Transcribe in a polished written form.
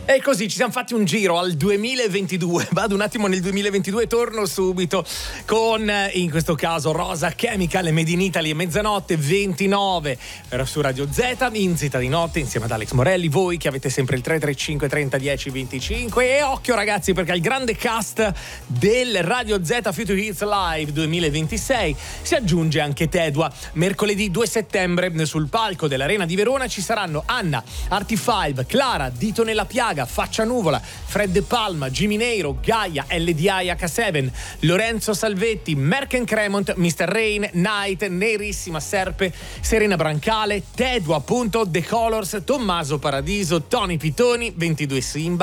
E così ci siamo fatti un giro al 2022. Vado un attimo nel 2022 e torno subito con, in questo caso, Rosa Chemical e Made in Italy, mezzanotte 29 su Radio Z, in Zeta di Notte, insieme ad Alex Morelli, voi che avete sempre il 335 30 10 25. E occhio ragazzi, perché al grande cast del Radio Z Future Hits Live 2026 si aggiunge anche Tedua. Mercoledì 2 settembre sul palco dell'Arena di Verona ci saranno Anna, Arti5, Clara, Dito nella piaga, Faccia Nuvola, Fred De Palma, Jimmy Neiro, Gaia, LDI H7, Lorenzo Salvetti, Merken Cremont, Mr. Rain, Night, Nerissima Serpe, Serena Brancale, Tedua, appunto, The Colors, Tommaso Paradiso, Tony Pitoni, 22 Simba,